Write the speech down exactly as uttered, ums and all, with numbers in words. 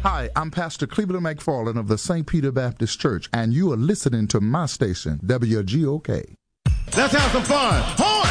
Hi, I'm Pastor Cleveland McFarland of the Saint Peter Baptist Church, and you are listening to my station, W G O K. Let's have some fun. Horn!